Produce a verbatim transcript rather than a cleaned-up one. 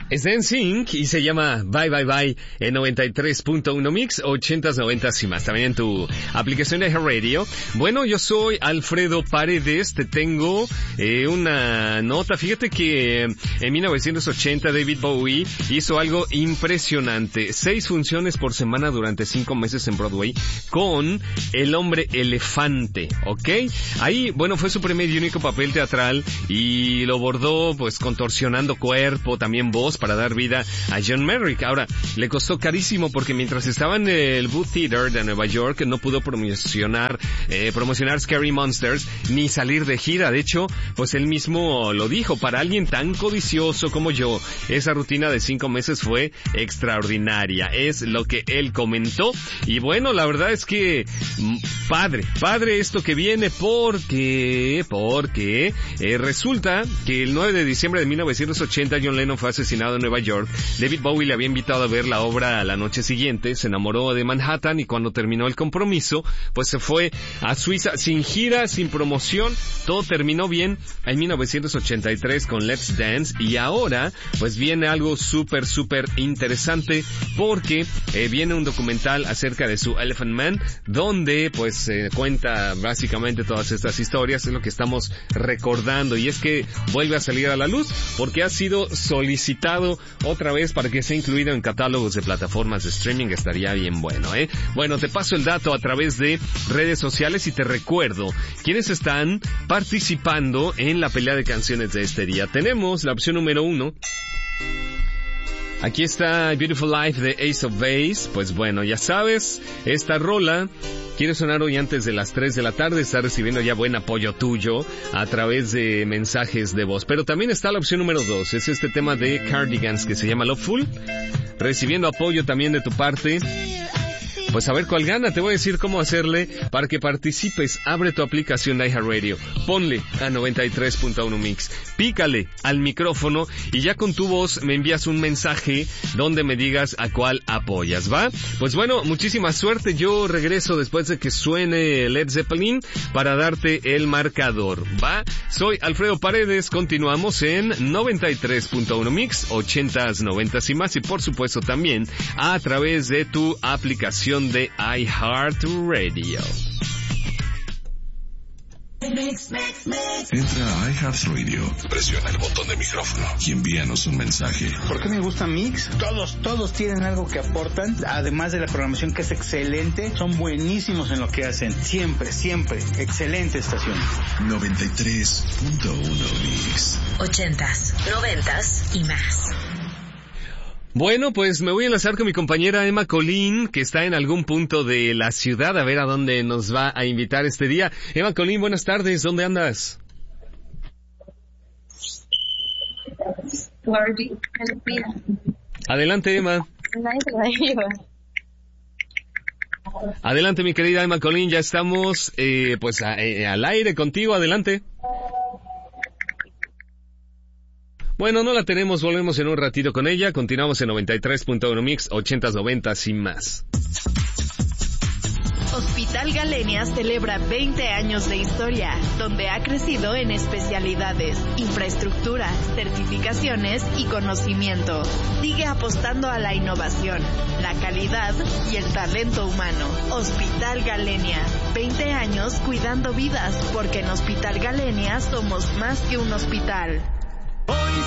Es de N Sync y se llama Bye Bye Bye en noventa y tres punto uno Mix, ochentas, noventas y más. También en tu aplicación de iHeartRadio. Bueno, yo soy Alfredo Paredes. Te tengo eh, una nota. Fíjate que en mil novecientos ochenta David Bowie hizo algo impresionante. Seis funciones por semana durante cinco meses en Broadway con El Hombre Elefante, ¿ok? Ahí, bueno, fue su primer y único papel teatral y lo bordó pues contorsionando cuerpo, también voz, para dar vida a John Merrick. Ahora, le costó carísimo porque mientras estaba en el Booth Theater de Nueva York no pudo promocionar eh, promocionar Scary Monsters ni salir de gira. De hecho, pues él mismo lo dijo, para alguien tan codicioso como yo, esa rutina de cinco meses fue extraordinaria. Es lo que él comentó. Y bueno, la verdad es que padre, padre esto que viene porque, porque eh, resulta que el nueve de diciembre de mil novecientos ochenta John Lennon fue asesinado en Nueva York. David Bowie le había invitado a ver la obra a la noche siguiente, se enamoró de Manhattan y cuando terminó el compromiso, pues se fue a Suiza sin gira, sin promoción. Todo terminó bien en mil novecientos ochenta y tres con Let's Dance y ahora pues viene algo súper, súper interesante porque eh, viene un documental acerca de su Elephant Man donde pues eh, cuenta básicamente todas estas historias, es lo que estamos recordando y es que vuelve a salir a la luz porque ha sido solicitado otra vez para que sea incluido en catálogos de plataformas de streaming. Estaría bien bueno, ¿eh? Bueno, te paso el dato a través de redes sociales y te recuerdo quiénes están participando en la pelea de canciones de este día. Tenemos la opción número uno. Aquí está Beautiful Life de Ace of Base. Pues bueno, ya sabes, esta rola quiere sonar hoy antes de las tres de la tarde. Está recibiendo ya buen apoyo tuyo a través de mensajes de voz. Pero también está la opción número dos. Es este tema de Cardigans que se llama Loveful. Recibiendo apoyo también de tu parte. Pues a ver cuál gana, te voy a decir cómo hacerle para que participes. Abre tu aplicación de iHeartRadio, ponle a noventa y tres punto uno Mix, pícale al micrófono y ya con tu voz me envías un mensaje donde me digas a cuál apoyas, ¿va? Pues bueno, muchísima suerte, yo regreso después de que suene Led Zeppelin para darte el marcador, ¿va? Soy Alfredo Paredes, continuamos en noventa y tres punto uno Mix, ochentas, noventas y más y por supuesto también a través de tu aplicación de iHeartRadio. Entra a iHeartRadio, presiona el botón de micrófono y envíanos un mensaje. ¿Por qué me gusta Mix? Todos, todos tienen algo que aportan, además de la programación que es excelente, son buenísimos en lo que hacen, siempre, siempre, excelente estación. noventa y tres punto uno Mix. Ochentas, noventas y más. Bueno, pues me voy a enlazar con mi compañera Emma Colín, que está en algún punto de la ciudad, a ver a dónde nos va a invitar este día. Emma Colín, buenas tardes, ¿dónde andas? Adelante, Emma. Adelante, mi querida Emma Colín, ya estamos eh, pues a, eh, al aire contigo, adelante. Bueno, no la tenemos, volvemos en un ratito con ella. Continuamos en noventa y tres punto uno Mix, ochentas, noventas y más. Hospital Galenia celebra veinte años de historia, donde ha crecido en especialidades, infraestructura, certificaciones y conocimiento. Sigue apostando a la innovación, la calidad y el talento humano. Hospital Galenia, veinte años cuidando vidas, porque en Hospital Galenia somos más que un hospital. Hoy